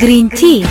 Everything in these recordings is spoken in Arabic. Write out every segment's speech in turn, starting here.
جرين تي.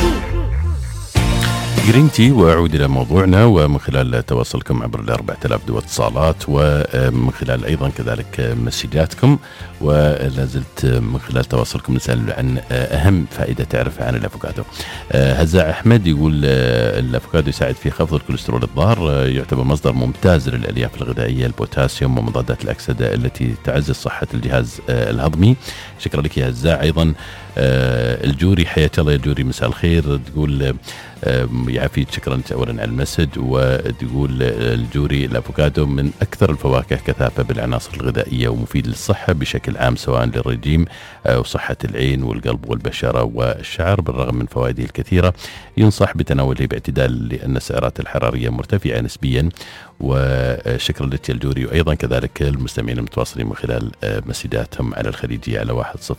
جرين تي، وأعود إلى موضوعنا ومن خلال تواصلكم عبر 4000 دو اتصالات، ومن خلال أيضا كذلك مسجاتكم، ولا زلت من خلال تواصلكم نسأل عن أهم فائدة تعرفها عن الأفوكادو. هزاع أحمد يقول الأفوكادو يساعد في خفض الكوليسترول الضار، يعتبر مصدر ممتاز للألياف الغذائية، البوتاسيوم ومضادات الأكسدة التي تعزز صحة الجهاز الهضمي. شكرا لك يا هزاع. أيضا الجوري، حياك الله يا جوري، مساء الخير. تقول يعافيك، شكرا أولا على المسج. وتقول الجوري الأفوكادو من أكثر الفواكه كثافة بالعناصر الغذائية ومفيد للصحة بشكل عام، سواء للرجيم وصحة العين والقلب والبشرة والشعر. بالرغم من فوائده الكثيرة ينصح بتناوله باعتدال لأن السعرات الحرارية مرتفعة نسبيا. وشكرا لك يا الجوري. وأيضا كذلك المستمعين المتواصلين من خلال مسجاتهم على الخليجية على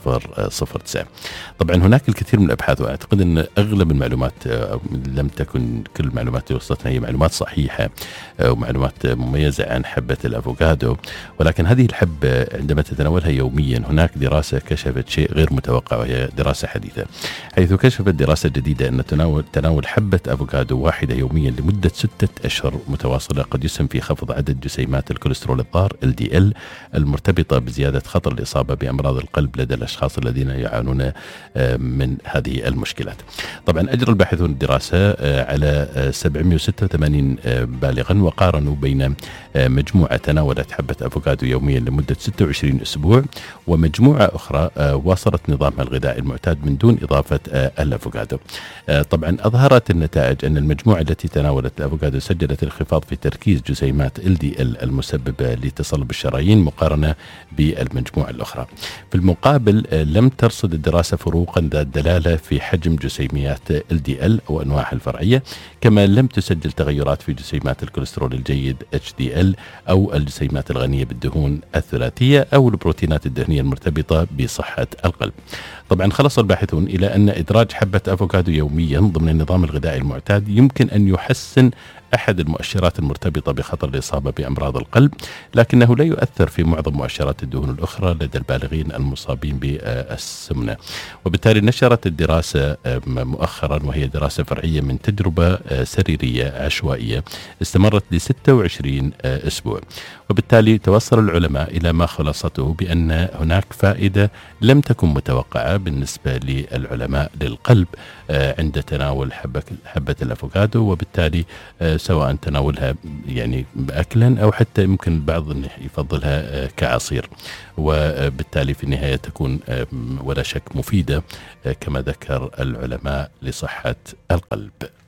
1009. طبعا هناك الكثير من الأبحاث، وأعتقد أن أغلب المعلومات لم تكن كل المعلومات اللي وصلتنا هي معلومات صحيحة ومعلومات مميزة عن حبة الأفوكادو، ولكن هذه الحبة عندما تتناولها يوميا هناك دراسة كشفت شيء غير متوقع، وهي دراسة حديثة، حيث كشفت دراسة جديدة أن تناول حبة أفوكادو واحدة يوميا لمدة 6 أشهر متواصلة قد يسهم في خفض عدد جسيمات الكوليسترول الضار LDL المرتبطة بزيادة خطر الإصابة بأمراض القلب لدى الأشخاص الذين يعانون من هذه المشكلات. طبعا أجرى الباحثون الدراسة على 786 بالغا، وقارنوا بين مجموعة تناولت حبة أفوكادو يوميا لمدة 26 أسبوع ومجموعة أخرى واصلت نظامها الغذائي المعتاد من دون إضافة الأفوكادو. طبعا أظهرت النتائج أن المجموعة التي تناولت الأفوكادو سجلت انخفاض في تركيز جسيمات LDL المسببة لتصلب الشرايين مقارنة بالمجموعة الأخرى. في المقابل لم ترصد الدراسة فروقا ذات دلالة في حجم جسيمات LDL أو أنواعها الفرعية، كما لم تسجل تغيرات في جسيمات الكوليسترول الجيد HDL أو الجسيمات الغنية بالدهون الثلاثية أو البروتينات الدهنية المرتبطة بصحة القلب. طبعا خلص الباحثون إلى أن إدراج حبة أفوكادو يوميا ضمن النظام الغذائي المعتاد يمكن أن يحسن أحد المؤشرات المرتبطة بخطر الإصابة بأمراض القلب، لكنه لا يؤثر في معظم مؤشرات الدهون الأخرى لدى البالغين المصابين بالسمنة. وبالتالي نشرت الدراسة مؤخرا، وهي دراسة فرعية من تجربة سريرية عشوائية استمرت ل 26 أسبوع. وبالتالي توصل العلماء إلى ما خلاصته بأن هناك فائدة لم تكن متوقعة بالنسبة للعلماء للقلب عند تناول حبة الأفوكادو، وبالتالي سواء تناولها يعني أكلا أو حتى يمكن البعض يفضلها كعصير، وبالتالي في النهاية تكون ولا شك مفيدة كما ذكر العلماء لصحة القلب.